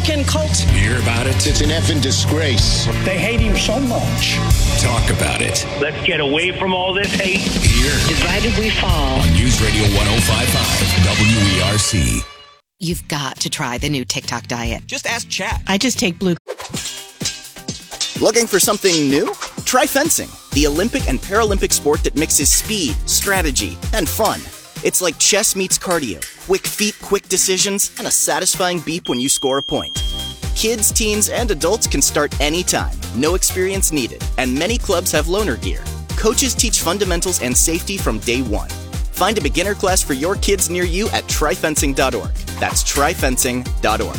Republican cult. Hear about it? It's an effing disgrace. They hate him so much. Talk about it. Let's get away from all this hate. Here. Divided we fall. On News Radio 105.5 WERC. You've got to try the new TikTok diet. Just ask Chat. I just take Blue. Looking for something new? Try fencing, the Olympic and Paralympic sport that mixes speed, strategy, and fun. It's like chess meets cardio. Quick feet, quick decisions, and a satisfying beep when you score a point. Kids, teens, and adults can start anytime. No experience needed. And many clubs have loaner gear. Coaches teach fundamentals and safety from day one. Find a beginner class for your kids near you at tryfencing.org. That's tryfencing.org.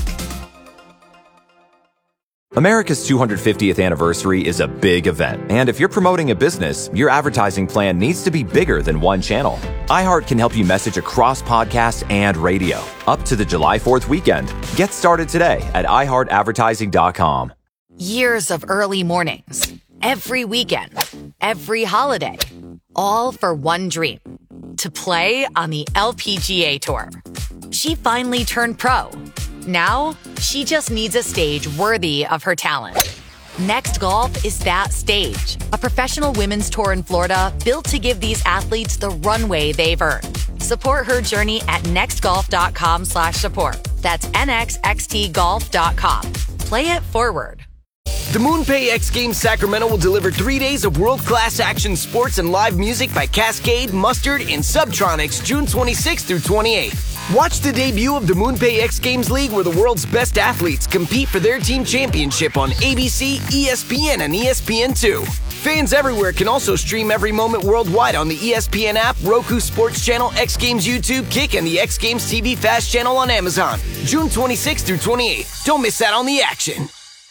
America's 250th anniversary is a big event, and if you're promoting a business, your advertising plan needs to be bigger than one channel. iHeart can help you message across podcast and radio, up to the July 4th weekend. Get started today at iHeartAdvertising.com. Years of early mornings, every weekend, every holiday, all for one dream, to play on the LPGA Tour. She finally turned pro. Now, she just needs a stage worthy of her talent. Next Golf is that stage. A professional women's tour in Florida built to give these athletes the runway they've earned. Support her journey at nextgolf.com/support. That's nxxtgolf.com. Play it forward. The MoonPay X Games Sacramento will deliver 3 days of world-class action sports and live music by Cascade, Mustard, and Subtronics June 26th through 28th. Watch the debut of the MoonPay X Games League, where the world's best athletes compete for their team championship on ABC, ESPN, and ESPN2. Fans everywhere can also stream every moment worldwide on the ESPN app, Roku Sports Channel, X Games YouTube, Kick, and the X Games TV Fast Channel on Amazon. June 26th through 28th. Don't miss out on the action.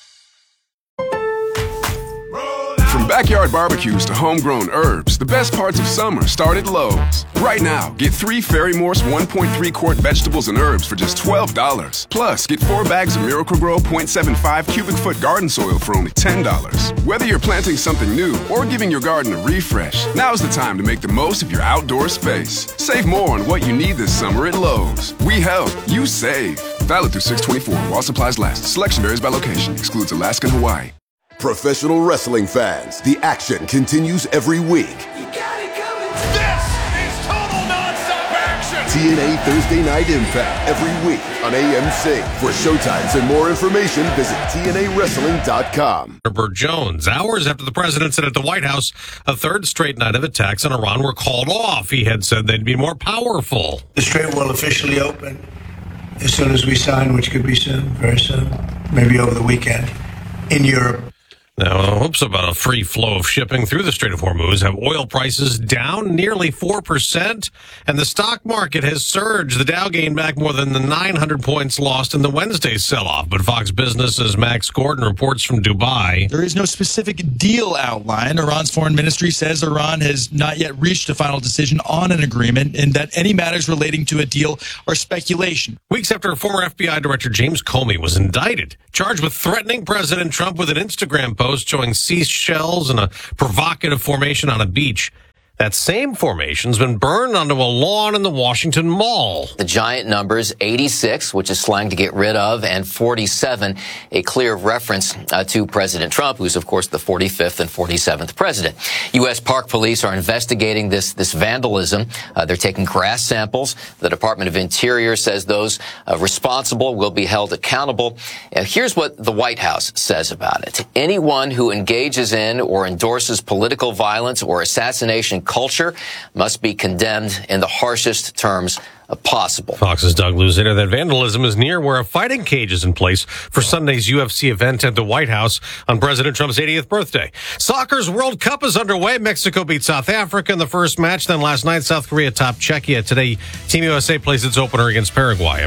From backyard barbecues to homegrown herbs, the best parts of summer start at Lowe's. Right now, get 3 Ferry Morse 1.3 quart vegetables and herbs for just $12. Plus, get 4 bags of Miracle-Gro 0.75 cubic foot garden soil for only $10. Whether you're planting something new or giving your garden a refresh, now's the time to make the most of your outdoor space. Save more on what you need this summer at Lowe's. We help, you save. Valid through 6/24 while supplies last. Selection varies by location. Excludes Alaska and Hawaii. Professional wrestling fans, the action continues every week. You got it coming. This is total nonstop action. TNA Thursday Night Impact every week on AMC. For showtimes and more information, visit TNAWrestling.com. Herbert Jones. Hours after the president said at the White House a third straight night of attacks on Iran were called off, he had said they'd be more powerful. The strait will officially open as soon as we sign, which could be soon, very soon, maybe over the weekend, in Europe. Now, hopes about a free flow of shipping through the Strait of Hormuz have oil prices down nearly 4%, and the stock market has surged. The Dow gained back more than the 900 points lost in the Wednesday sell-off. But Fox Business's Max Gordon reports from Dubai. There is no specific deal outlined. Iran's foreign ministry says Iran has not yet reached a final decision on an agreement, and that any matters relating to a deal are speculation. Weeks after former FBI Director James Comey was indicted, charged with threatening President Trump with an Instagram post showing seashells and a provocative formation on a beach. That same formation's been burned onto a lawn in the Washington Mall. The giant numbers, 86, which is slang to get rid of, and 47, a clear reference to President Trump, who's, of course, the 45th and 47th president. U.S. Park Police are investigating this vandalism. They're taking grass samples. The Department of Interior says those responsible will be held accountable. Here's what the White House says about it. Anyone who engages in or endorses political violence or assassination culture must be condemned in the harshest terms possible. Fox's Doug Luzader. That vandalism is near where a fighting cage is in place for Sunday's UFC event at the White House on President Trump's 80th birthday. Soccer's World Cup is underway. Mexico beat South Africa in the first match. Then last night, South Korea topped Czechia. Today, Team USA plays its opener against Paraguay.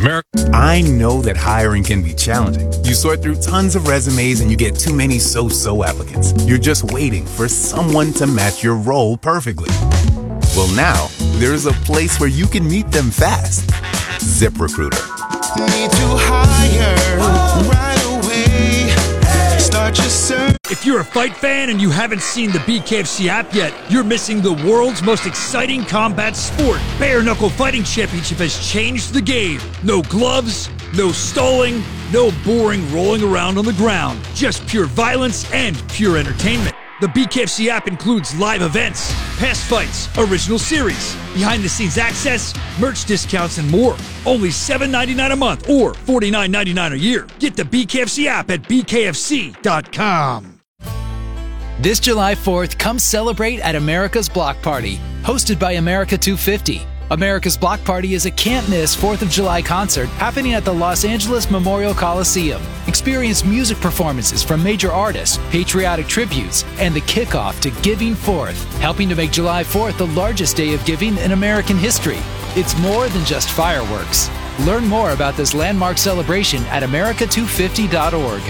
I know that hiring can be challenging. You sort through tons of resumes and you get too many so-so applicants. You're just waiting for someone to match your role perfectly. Well, now, there's a place where you can meet them fast. ZipRecruiter. Need to hire right away. Start your search. If you're a fight fan and you haven't seen the BKFC app yet, you're missing the world's most exciting combat sport. Bare Knuckle Fighting Championship has changed the game. No gloves, No stalling, no boring rolling around on the ground. Just pure violence and pure entertainment. The BKFC app includes live events, past fights, original series, behind-the-scenes access, merch discounts, and more. Only $7.99 a month or $49.99 a year. Get the BKFC app at bkfc.com. This July 4th, come celebrate at America's Block Party, hosted by America 250. America's Block Party is a can't-miss 4th of July concert happening at the Los Angeles Memorial Coliseum. Experience music performances from major artists, patriotic tributes, and the kickoff to Giving Fourth, helping to make July 4th the largest day of giving in American history. It's more than just fireworks. Learn more about this landmark celebration at america250.org.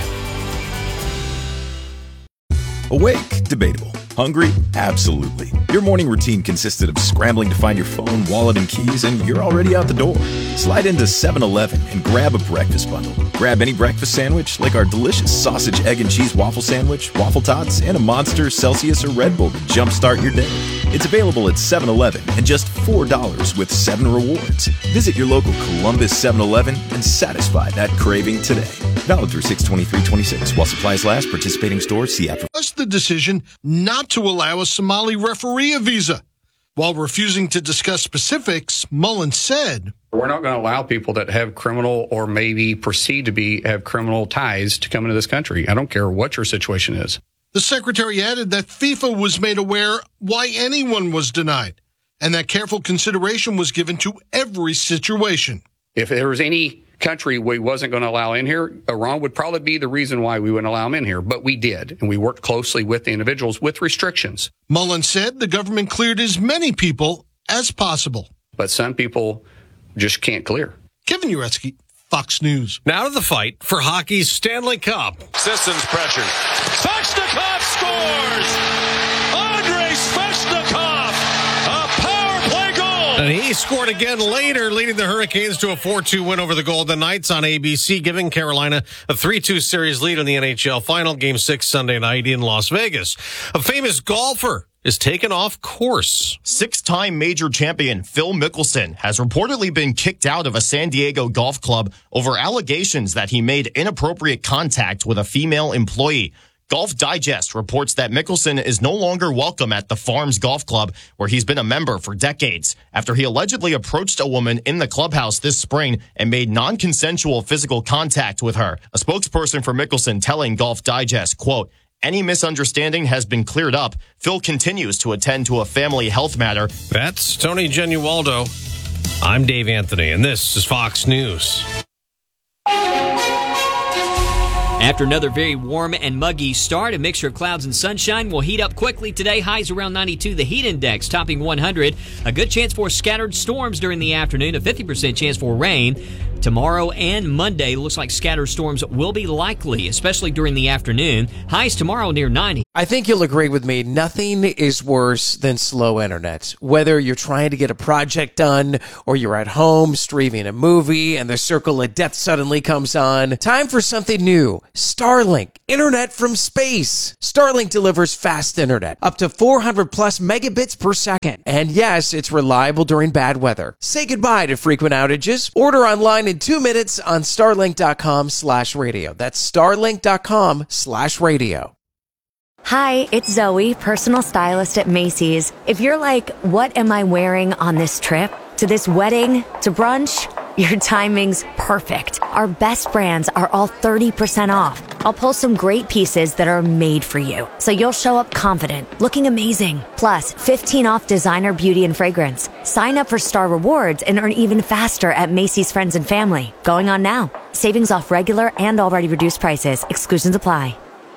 Awake? Debatable. Hungry? Absolutely. Your morning routine consisted of scrambling to find your phone, wallet, and keys, and you're already out the door. Slide into 7-Eleven and grab a breakfast bundle. Grab any breakfast sandwich, like our delicious sausage, egg, and cheese waffle sandwich, waffle tots, and a Monster, Celsius, or Red Bull to jumpstart your day. It's available at 7-Eleven and just $4 with 7 rewards. Visit your local Columbus 7-Eleven and satisfy that craving today. Valid through 6/23/26 while supplies last. Participating stores see after. That's the decision not to allow a Somali referee a visa. While refusing to discuss specifics, Mullen said, "We're not going to allow people that have criminal or maybe perceived to have criminal ties to come into this country. I don't care what your situation is." The secretary added that FIFA was made aware why anyone was denied, and that careful consideration was given to every situation. If there was any country we wasn't going to allow in here, Iran would probably be the reason why we wouldn't allow them in here. But we did, and we worked closely with the individuals with restrictions. Mullen said the government cleared as many people as possible. But some people just can't clear. Kevin Uretsky, Fox News. Now to the fight for hockey's Stanley Cup. Sissons pressure. Svechnikov scores! Andrei Svechnikov! A power play goal! And he scored again later, leading the Hurricanes to a 4-2 win over the Golden Knights on ABC, giving Carolina a 3-2 series lead in the NHL final. Game 6 Sunday night in Las Vegas. A famous golfer is taken off course. 6-time major champion Phil Mickelson has reportedly been kicked out of a San Diego golf club over allegations that he made inappropriate contact with a female employee. Golf Digest reports that Mickelson is no longer welcome at the Farms Golf Club, where he's been a member for decades, after he allegedly approached a woman in the clubhouse this spring and made non-consensual physical contact with her. A spokesperson for Mickelson telling Golf Digest, quote, "Any misunderstanding has been cleared up. Phil continues to attend to a family health matter." That's Tony Genualdo. I'm Dave Anthony, and this is Fox News. After another very warm and muggy start, a mixture of clouds and sunshine will heat up quickly today. Highs around 92. The heat index topping 100. A good chance for scattered storms during the afternoon. A 50% chance for rain. Tomorrow and Monday looks like scattered storms will be likely, especially during the afternoon. Highs tomorrow near 90. I think you'll agree with me. Nothing is worse than slow internet. Whether you're trying to get a project done or you're at home streaming a movie and the circle of death suddenly comes on. Time for something new. Starlink. Internet from space. Starlink delivers fast internet. Up to 400 plus megabits per second. And yes, it's reliable during bad weather. Say goodbye to frequent outages. Order online in 2 minutes on starlink.com/radio. That's starlink.com/radio. Hi, it's Zoe, personal stylist at Macy's. If you're like, what am I wearing on this trip? To this wedding? To brunch? Your timing's perfect. Our best brands are all 30% off. I'll pull some great pieces that are made for you, so you'll show up confident, looking amazing. Plus, 15 off designer beauty and fragrance. Sign up for Star Rewards and earn even faster at Macy's Friends and Family. Going on now. Savings off regular and already reduced prices. Exclusions apply.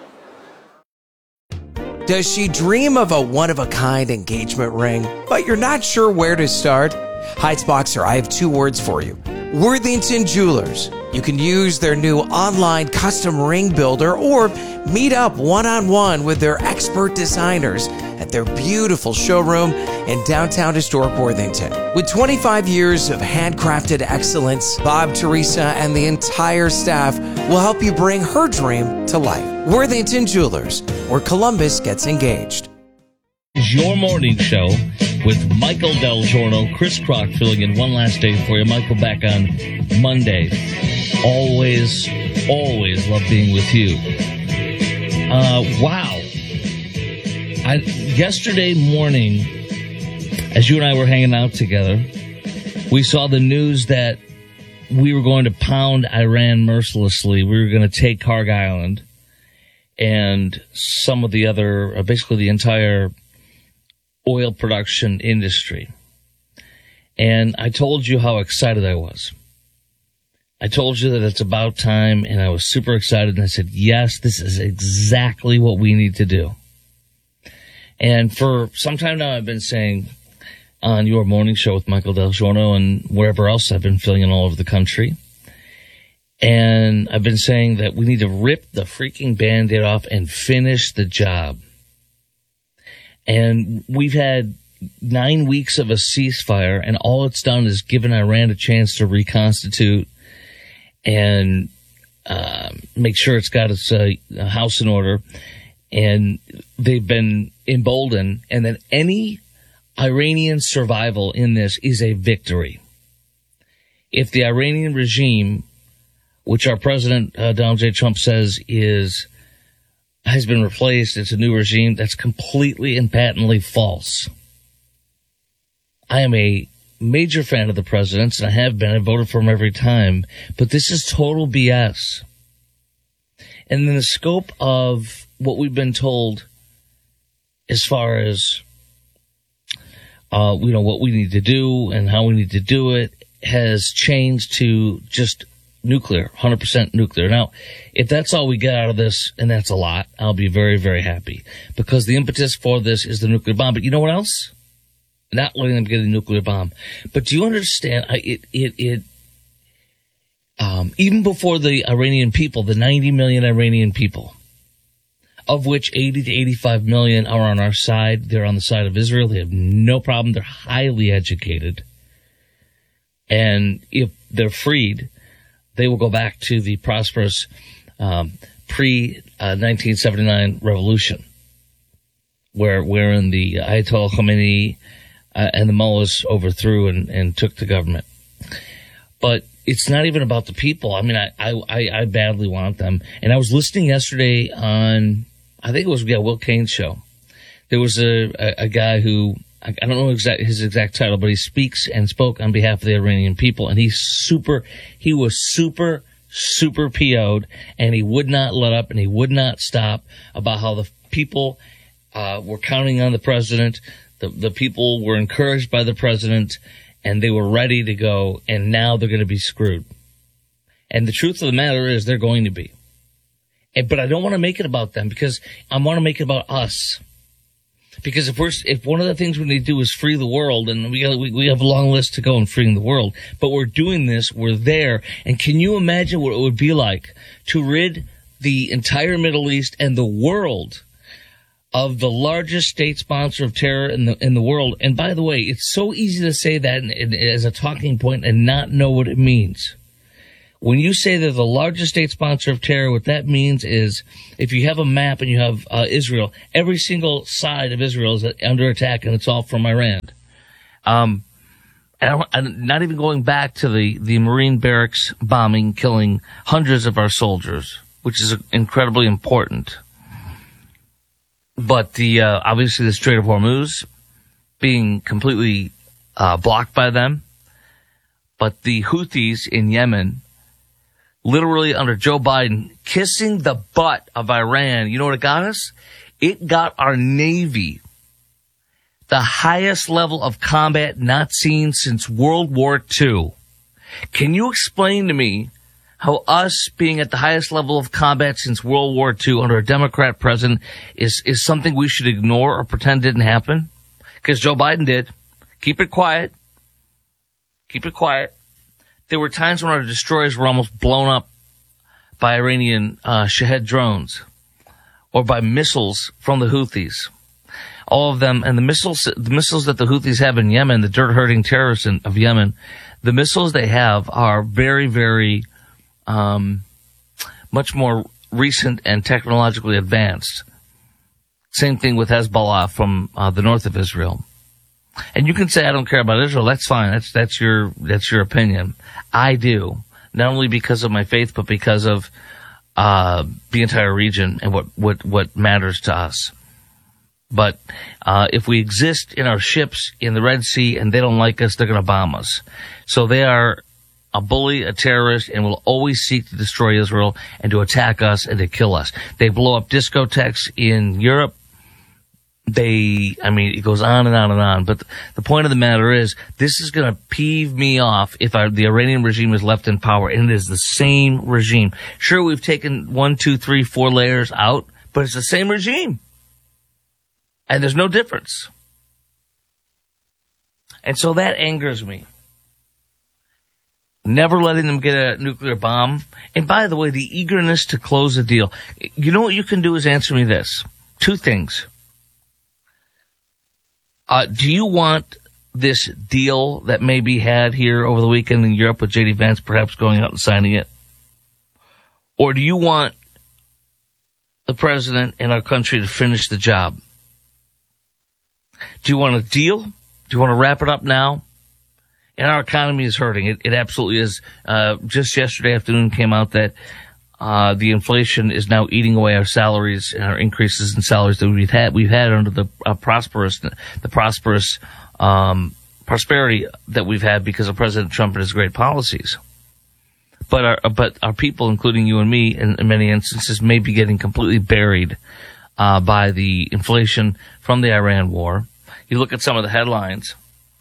Does she dream of a one-of-a-kind engagement ring, but you're not sure where to start? Heights Boxer, I have 2 words for you. Worthington Jewelers. You can use their new online custom ring builder or meet up one-on-one with their expert designers at their beautiful showroom in downtown historic Worthington. With 25 years of handcrafted excellence, Bob, Teresa, and the entire staff will help you bring her dream to life. Worthington Jewelers, where Columbus gets engaged. Your morning show with Michael Del Giorno. Chris Crock filling in one last day for you. Michael back on Monday. Always love being with you. Wow. Yesterday morning, as you and I were hanging out together, we saw the news that we were going to pound Iran mercilessly. We were going to take Kharg Island and some of the other, basically the entire oil production industry. And I told you how excited I was. I told you that it's about time, and I was super excited, and I said, yes, this is exactly what we need to do. And for some time now, I've been saying on your morning show with Michael Del Giorno and wherever else I've been filling in all over the country, and I've been saying that we need to rip the freaking Band-Aid off and finish the job. And we've had 9 weeks of a ceasefire, and all it's done is given Iran a chance to reconstitute and make sure it's got its house in order. And they've been emboldened, and that any Iranian survival in this is a victory. If the Iranian regime, which our president Donald J. Trump says has been replaced, it's a new regime, that's completely and patently false. I am a major fan of the president's, and I have been. I voted for him every time. But this is total BS. And in the scope of what we've been told as far as, what we need to do and how we need to do it has changed to just nuclear, 100% nuclear. Now, if that's all we get out of this, and that's a lot, I'll be very, very happy. Because the impetus for this is the nuclear bomb. But you know what else? Not letting them get a nuclear bomb. But do you understand, even before the Iranian people, the 90 million Iranian people, of which 80 to 85 million are on our side, they're on the side of Israel, they have no problem, they're highly educated. And if they're freed, they will go back to the prosperous pre-1979 revolution, wherein the Ayatollah Khomeini and the mullahs overthrew and took the government. But it's not even about the people. I mean, I badly want them. And I was listening yesterday on, I think it was Will Kane's show. There was a guy who, I don't know his exact title, but he speaks and spoke on behalf of the Iranian people. And he was super PO'd, and he would not let up and he would not stop about how the people were counting on the president. The people were encouraged by the president, and they were ready to go, and now they're going to be screwed. And the truth of the matter is they're going to be. But I don't want to make it about them, because I want to make it about us. Because if one of the things we need to do is free the world, and we have a long list to go in freeing the world, but we're doing this, we're there. And can you imagine what it would be like to rid the entire Middle East and the world of the largest state sponsor of terror in the world? And by the way, it's so easy to say that as a talking point and not know what it means. When you say they're the largest state sponsor of terror, what that means is if you have a map and you have Israel, every single side of Israel is under attack, and it's all from Iran. And I'm not even going back to the Marine barracks bombing, killing hundreds of our soldiers, which is incredibly important. But obviously the Strait of Hormuz being completely blocked by them. But the Houthis in Yemen, literally under Joe Biden, kissing the butt of Iran. You know what it got us? It got our Navy the highest level of combat not seen since World War II. Can you explain to me how us being at the highest level of combat since World War II under a Democrat president is something we should ignore or pretend didn't happen? Because Joe Biden did. Keep it quiet. Keep it quiet. There were times when our destroyers were almost blown up by Iranian Shahed drones or by missiles from the Houthis. All of them, and the missiles that the Houthis have in Yemen, the dirt-herding terrorists of Yemen, the missiles they have are very, very much more recent and technologically advanced. Same thing with Hezbollah from the north of Israel. And you can say, I don't care about Israel. That's fine. That's your opinion. I do. Not only because of my faith, but because of, the entire region and what matters to us. But, if we exist in our ships in the Red Sea and they don't like us, they're going to bomb us. So they are a bully, a terrorist, and will always seek to destroy Israel and to attack us and to kill us. They blow up discotheques in Europe. It goes on and on and on. But the point of the matter is, this is going to peeve me off if the Iranian regime is left in power, and it is the same regime. Sure, we've taken 1, 2, 3, 4 layers out, but it's the same regime. And there's no difference. And so that angers me. Never letting them get a nuclear bomb. And by the way, the eagerness to close the deal. You know what you can do is answer me this. 2 things. Do you want this deal that may be had here over the weekend in Europe with J.D. Vance perhaps going out and signing it? Or do you want the president and our country to finish the job? Do you want a deal? Do you want to wrap it up now? And our economy is hurting. It absolutely is. Just yesterday afternoon came out that the inflation is now eating away our salaries and our increases in salaries that we've had under the prosperous prosperity that we've had because of President Trump and his great policies. But our people, including you and me, in many instances, may be getting completely buried by the inflation from the Iran war. You look at some of the headlines.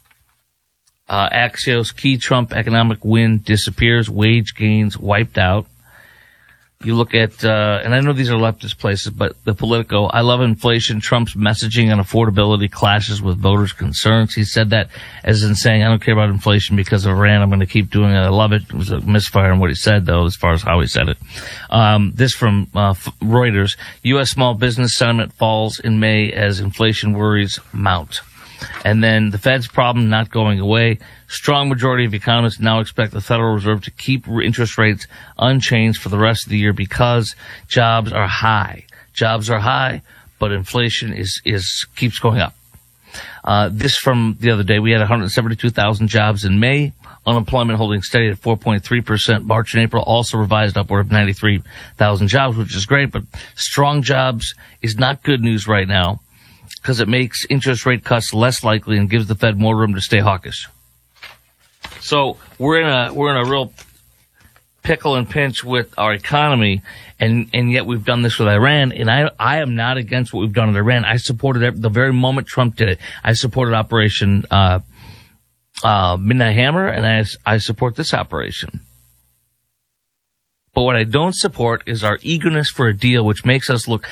Axios, key Trump economic win disappears, wage gains wiped out. You look at, and I know these are leftist places, but the Politico, I love inflation. Trump's messaging on affordability clashes with voters' concerns. He said that as in saying, I don't care about inflation because of Iran. I'm going to keep doing it. I love it. It was a misfire in what he said, though, as far as how he said it. This from Reuters. U.S. small business sentiment falls in May as inflation worries mount. And then the Fed's problem not going away. Strong majority of economists now expect the Federal Reserve to keep interest rates unchanged for the rest of the year because jobs are high. Jobs are high, but inflation keeps going up. This from the other day. We had 172,000 jobs in May. Unemployment holding steady at 4.3%. March and April also revised upward of 93,000 jobs, which is great, but strong jobs is not good news right now, because it makes interest rate cuts less likely and gives the Fed more room to stay hawkish. So we're in a real pickle and pinch with our economy, and yet we've done this with Iran. And I am not against what we've done in Iran. I supported it the very moment Trump did it. I supported Operation Midnight Hammer, and I support this operation. But what I don't support is our eagerness for a deal, which makes us look.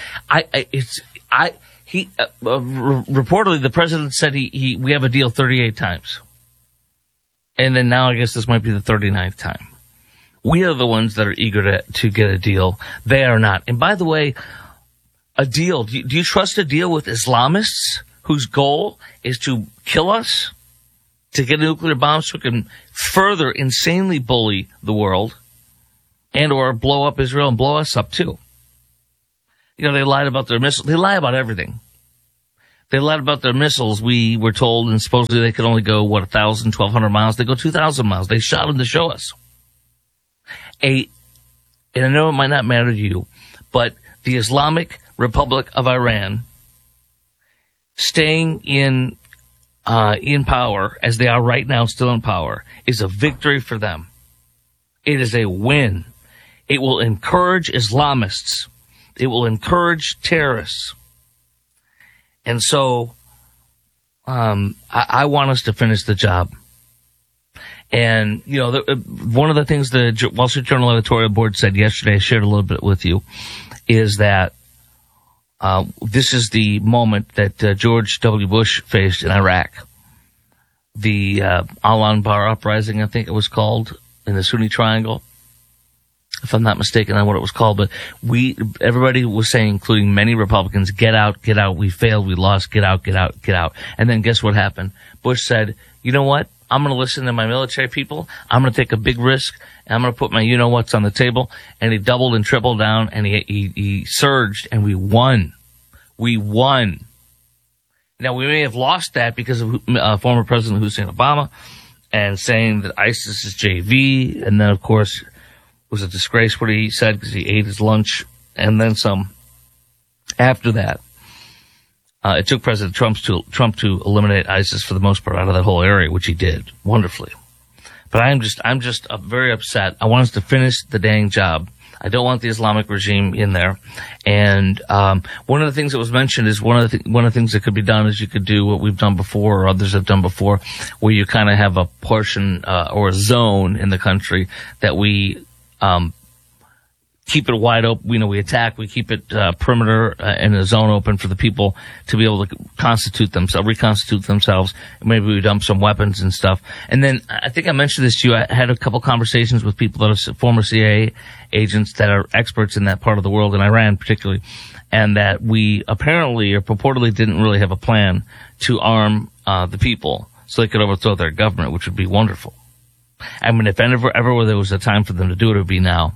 Reportedly, the president said we have a deal 38 times. And then now I guess this might be the 39th time. We are the ones that are eager to get a deal. They are not. And by the way, a deal, do you trust a deal with Islamists whose goal is to kill us, to get a nuclear bomb so we can further insanely bully the world and or blow up Israel and blow us up too? You know, they lied about their missiles. They lie about everything. They lied about their missiles. We were told, and supposedly they could only go, 1,000, 1,200 miles. They go 2,000 miles. They shot them to show us. And I know it might not matter to you, but the Islamic Republic of Iran staying in power, as they are right now, still in power, is a victory for them. It is a win. It will encourage Islamists. It will encourage terrorists. And so, I want us to finish the job. And, you know, one of the things the Wall Street Journal editorial board said yesterday, I shared a little bit with you, is that, this is the moment that George W. Bush faced in Iraq. The, Al-Anbar uprising, I think it was called, in the Sunni Triangle. If I'm not mistaken on what it was called, but everybody was saying, including many Republicans, get out, we failed, we lost, get out. And then guess what happened? Bush said, you know what? I'm going to listen to my military people. I'm going to take a big risk, and I'm going to put my you-know-whats on the table. And he doubled and tripled down, and he surged, and we won. We won. Now, we may have lost that because of former President Hussein Obama and saying that ISIS is JV. And then, of course, it was a disgrace what he said because he ate his lunch and then some. After that, it took President Trump to eliminate ISIS for the most part out of that whole area, which he did wonderfully. But I'm just very upset. I want us to finish the dang job. I don't want the Islamic regime in there. And one of the things that was mentioned is one of the things that could be done is you could do what we've done before or others have done before, where you kind of have a portion or a zone in the country that we keep it wide open. You know, we attack, we keep it perimeter and a zone open for the people to be able to reconstitute themselves. Maybe we dump some weapons and stuff. And then I think I mentioned this to you. I had a couple conversations with people that are former CIA agents that are experts in that part of the world, in Iran particularly, and that we apparently or purportedly didn't really have a plan to arm the people so they could overthrow their government, which would be wonderful. I mean, if ever there was a time for them to do it, it would be now.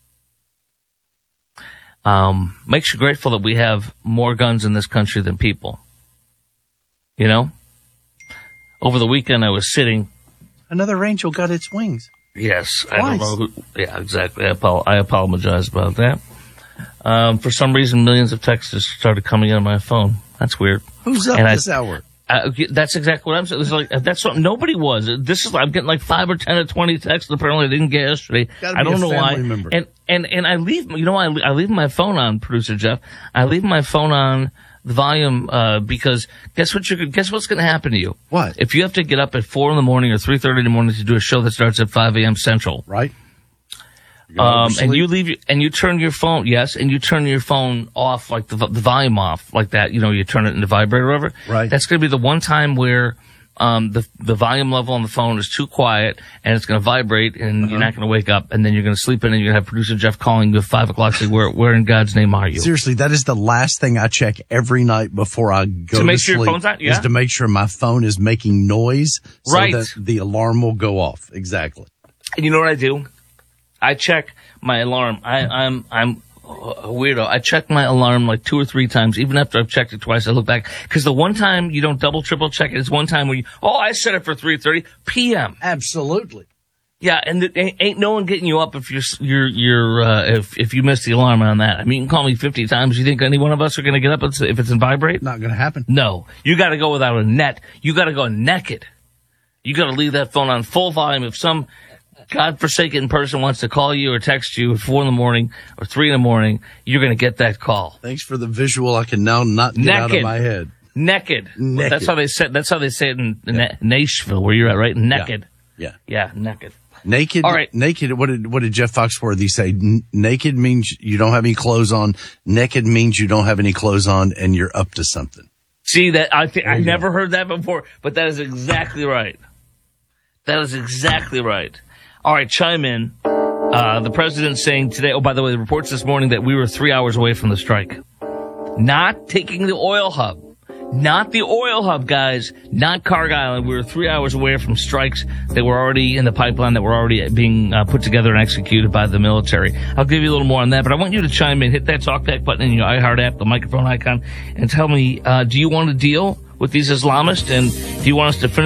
Makes you grateful that we have more guns in this country than people. You know? Over the weekend, I was sitting. Another angel got its wings. Yes. Twice. I don't know who. Yeah, exactly. I apologize about that. For some reason, millions of texts just started coming in on my phone. That's weird. Who's up this hour? That's exactly what I'm saying. It's like, that's what nobody was. I'm getting like 5 or 10 or 20 texts that apparently I didn't get yesterday. I don't know why. Member. And I leave, I leave my phone on, producer Jeff. I leave my phone on the volume, because guess what's going to happen to you? What? If you have to get up at 4 a.m. or 3:30 in the morning to do a show that starts at 5 a.m. Central. Right. And you turn your phone, yes, and you turn your phone off, like the volume off, like that, you turn it into vibrate or whatever. Right. That's going to be the one time where, the volume level on the phone is too quiet and it's going to vibrate and you're not going to wake up and then you're going to sleep in and you're going to have producer Jeff calling you at 5 o'clock saying, where in God's name are you? Seriously, that is the last thing I check every night before I go to make sleep. Sure your phone's on? Yeah. Is to make sure my phone is making noise so that the alarm will go off. Exactly. And you know what I do? I check my alarm. I'm a weirdo. I check my alarm like 2 or 3 times. Even after I've checked it twice, I look back. Because the one time you don't double, triple check it is one time where I set it for 3:30 p.m. Absolutely. Yeah, and ain't no one getting you up if if you miss the alarm on that. I mean, you can call me 50 times. You think any one of us are going to get up if it's in vibrate? Not going to happen. No. You got to go without a net. You got to go naked. You got to leave that phone on full volume. If some godforsaken person wants to call you or text you at 4 a.m. or 3 a.m, you're going to get that call. Thanks for the visual. I can now not get out of my head. Naked. That's how they say it in Nashville, where you're at, right? Naked. Yeah. Yeah, naked. Naked. All right. Naked. What did Jeff Foxworthy say? Naked means you don't have any clothes on. Naked means you don't have any clothes on and you're up to something. See that? I never heard that before, but that is exactly right. That is exactly right. All right, chime in. The president's saying today, by the way, the reports this morning that we were 3 hours away from the strike. Not taking the oil hub. Not the oil hub, guys. Not Carg Island. We were 3 hours away from strikes that were already in the pipeline, that were already being put together and executed by the military. I'll give you a little more on that, but I want you to chime in. Hit that talkback button in your iHeart app, the microphone icon, and tell me, do you want to deal with these Islamists? And do you want us to finish